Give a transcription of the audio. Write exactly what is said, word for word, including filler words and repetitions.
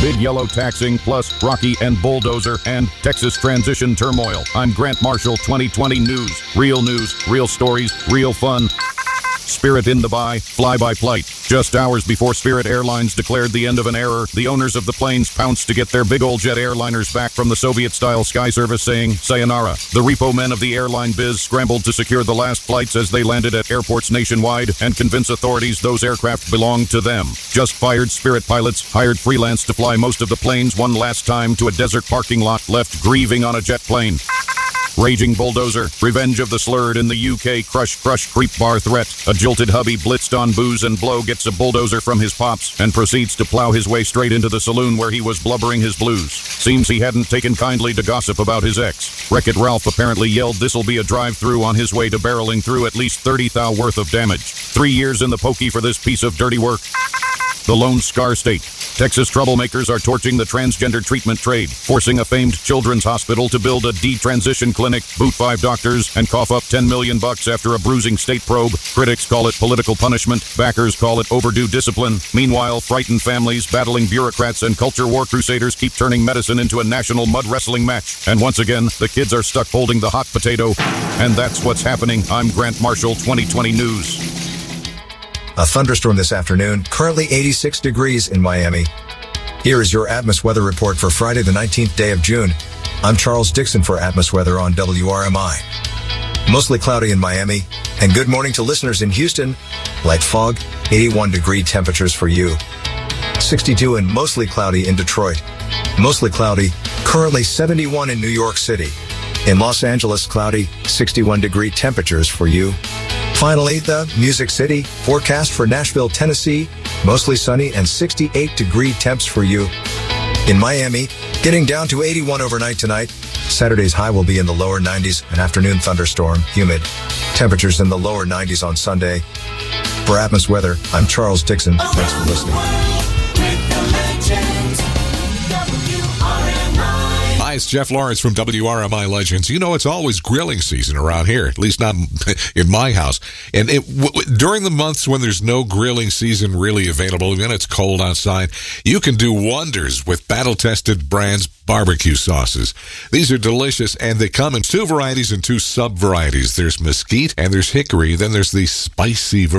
Big Yellow Taxing, plus Rocky and Bulldozer, and Texas Transition Turmoil. I'm Grant Marshall, twenty twenty News. Real news, real stories, real fun. Spirit in the buy, fly by flight. Just hours before Spirit Airlines declared the end of an era, the owners of the planes pounced to get their big old jet airliners back from the Soviet-style sky service, saying, sayonara. The repo men of the airline biz scrambled to secure the last flights as they landed at airports nationwide and convince authorities those aircraft belonged to them. Just fired Spirit pilots hired freelance to fly most of the planes one last time to a desert parking lot, left grieving on a jet plane. Raging Bulldozer, revenge of the slurred in the U K, crush, crush, creep bar threat. A jilted hubby blitzed on booze and blow gets a bulldozer from his pops and proceeds to plow his way straight into the saloon where he was blubbering his blues. Seems he hadn't taken kindly to gossip about his ex. Wreck-It Ralph apparently yelled this'll be a drive-through on his way to barreling through at least thirty thou worth of damage. Three years in the pokey for this piece of dirty work. The Lone Scar State. Texas troublemakers are torching the transgender treatment trade, forcing a famed children's hospital to build a detransition clinic, boot five doctors, and cough up ten million bucks after a bruising state probe. Critics call it political punishment. Backers call it overdue discipline. Meanwhile, frightened families, battling bureaucrats, and culture war crusaders keep turning medicine into a national mud wrestling match. And once again, the kids are stuck holding the hot potato. And that's what's happening. I'm Grant Marshall, twenty twenty News. A thunderstorm this afternoon, currently eighty-six degrees in Miami. Here is your Atmos weather report for Friday, the nineteenth day of June. I'm Charles Dixon for Atmos Weather on W R M I. Mostly cloudy in Miami, and good morning to listeners in Houston. Light fog, eighty-one degree temperatures for you. sixty-two and mostly cloudy in Detroit. Mostly cloudy, currently seventy-one in New York City. In Los Angeles, cloudy, sixty-one degree temperatures for you. Finally, the Music City forecast for Nashville, Tennessee, mostly sunny and sixty-eight degree temps for you. In Miami, getting down to eighty-one overnight tonight. Saturday's high will be in the lower nineties, an afternoon thunderstorm, humid. Temperatures in the lower nineties on Sunday. For Atmos Weather, I'm Charles Dixon. Thanks for listening. Hi, it's Jeff Lawrence from W R M I Legends. You know, it's always grilling season around here, at least not in my house. And it, w- during the months when there's no grilling season really available, when it's cold outside, you can do wonders with battle-tested brands barbecue sauces. These are delicious, and they come in two varieties and two sub-varieties. There's mesquite and there's hickory. Then there's the spicy variety.